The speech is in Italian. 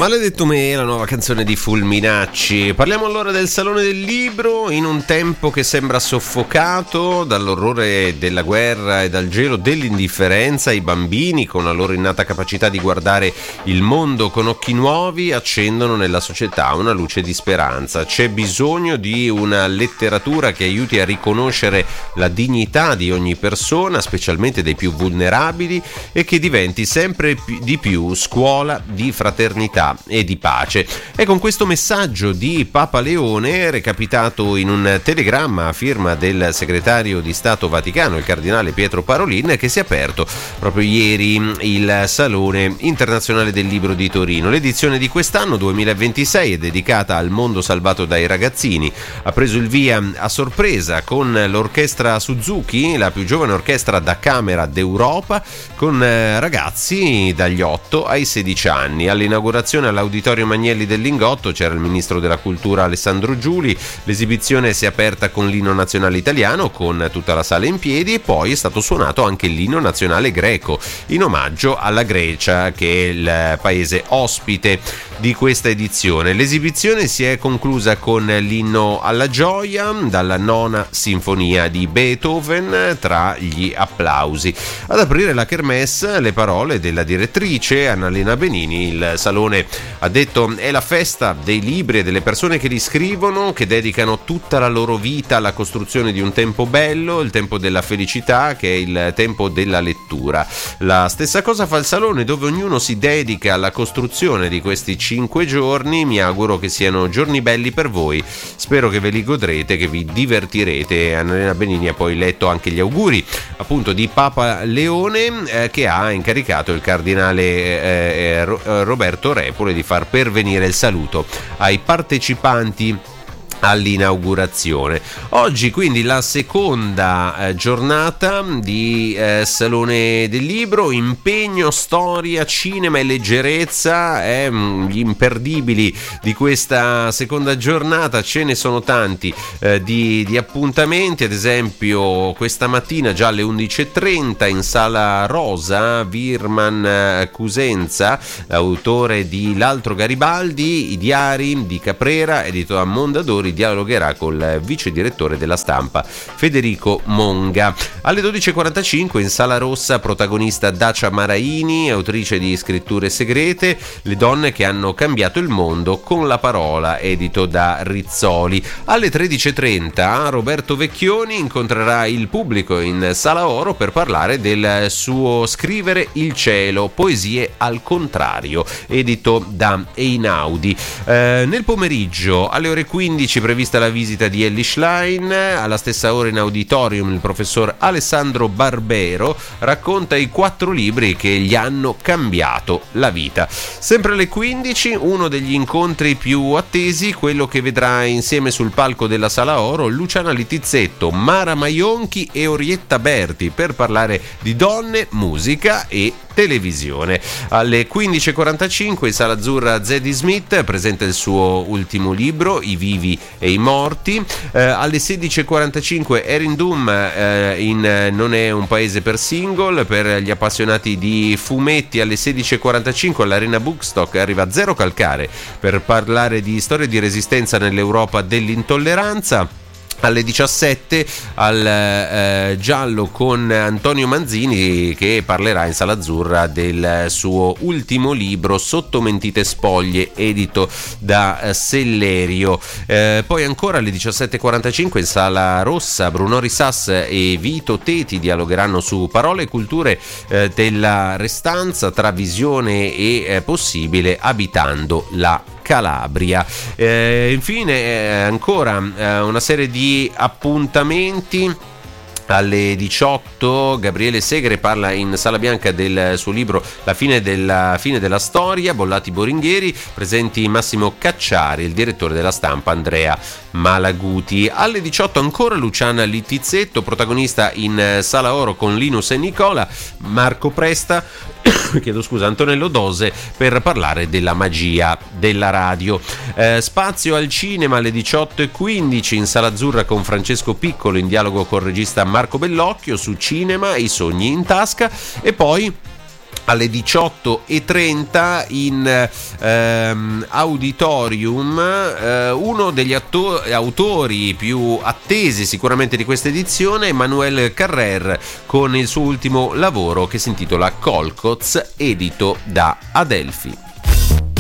Maledetto me, la nuova canzone di Fulminacci. Parliamo allora del Salone del Libro, in un tempo che sembra soffocato dall'orrore della guerra e dal gelo dell'indifferenza. I bambini, con la loro innata capacità di guardare il mondo con occhi nuovi, accendono nella società una luce di speranza. C'è bisogno di una letteratura che aiuti a riconoscere la dignità di ogni persona, specialmente dei più vulnerabili, e che diventi sempre di più scuola di fraternità e di pace. E con questo messaggio di Papa Leone, recapitato in un telegramma a firma del segretario di Stato Vaticano, il cardinale Pietro Parolin, che si è aperto proprio ieri il Salone Internazionale del Libro di Torino. L'edizione di quest'anno 2026 è dedicata al mondo salvato dai ragazzini. Ha preso il via a sorpresa con l'orchestra Suzuki, la più giovane orchestra da camera d'Europa, con ragazzi dagli 8 ai 16 anni. All'inaugurazione all'Auditorio Magnelli del Lingotto c'era il ministro della Cultura Alessandro Giuli. L'esibizione si è aperta con l'inno nazionale italiano, con tutta la sala in piedi, e poi è stato suonato anche l'inno nazionale greco, in omaggio alla Grecia, che è il paese ospite di questa edizione. L'esibizione si è conclusa con l'inno alla gioia dalla nona sinfonia di Beethoven, tra gli applausi. Ad aprire la kermesse le parole della direttrice Annalena Benini. Il Salone, ha detto, è la festa dei libri e delle persone che li scrivono, che dedicano tutta la loro vita alla costruzione di un tempo bello, il tempo della felicità, che è il tempo della lettura. La stessa cosa fa il Salone, dove ognuno si dedica alla costruzione di questi 5 giorni. Mi auguro che siano giorni belli per voi, spero che ve li godrete, che vi divertirete. Annalena Benini ha poi letto anche gli auguri appunto di Papa Leone, che ha incaricato il cardinale Roberto Repole di far pervenire il saluto ai partecipanti all'inaugurazione. Oggi quindi la seconda giornata di Salone del Libro. Impegno, storia, cinema e leggerezza, gli imperdibili di questa seconda giornata. Ce ne sono tanti di appuntamenti. Ad esempio questa mattina già alle 11.30 in Sala Rosa Virman Cusenza, autore di L'altro Garibaldi, i diari di Caprera, edito da Mondadori, dialogherà col vice direttore della Stampa Federico Monga. Alle 12.45 in Sala Rossa, protagonista Dacia Maraini, autrice di Scritture segrete, le donne che hanno cambiato il mondo con la parola, edito da Rizzoli. Alle 13.30 Roberto Vecchioni incontrerà il pubblico in Sala Oro per parlare del suo Scrivere il cielo, poesie al contrario, edito da Einaudi. Nel pomeriggio alle ore 15 prevista la visita di Elly Schlein. Alla stessa ora in auditorium il professor Alessandro Barbero racconta i 4 libri che gli hanno cambiato la vita. Sempre alle 15 uno degli incontri più attesi, quello che vedrà insieme sul palco della Sala Oro Luciana Littizzetto, Mara Maionchi e Orietta Berti per parlare di donne, musica e televisione. Alle 15.45 in Sala Azzurra Zadie Smith presenta il suo ultimo libro, I vivi e i morti. Alle 16.45 Erin Doom in Non è un paese per single, per gli appassionati di fumetti. Alle 16.45 all'Arena Bookstock arriva Zero Calcare per parlare di storie di resistenza nell'Europa dell'intolleranza. Alle 17 al giallo con Antonio Manzini, che parlerà in Sala Azzurra del suo ultimo libro Sotto mentite spoglie, edito da Sellerio. Poi ancora alle 17.45 in Sala Rossa Bruno Risas e Vito Teti dialogheranno su parole e culture della restanza tra visione e possibile abitando la Calabria. Infine ancora una serie di appuntamenti. Alle 18 Gabriele Segre parla in Sala Bianca del suo libro La fine della storia, Bollati Boringhieri, presenti Massimo Cacciari, il direttore della Stampa Andrea Malaguti. Alle 18 ancora Luciana Littizzetto, protagonista in Sala Oro con Linus e Nicola, Marco Presta, Antonello Dose per parlare della magia della radio. Spazio al cinema alle 18.15 in Sala Azzurra con Francesco Piccolo in dialogo col regista Marco Bellocchio su cinema, I sogni in tasca. E poi alle 18:30 in auditorium uno degli autori più attesi sicuramente di questa edizione, Emmanuel Carrère, con il suo ultimo lavoro che si intitola Colcoz, edito da Adelphi.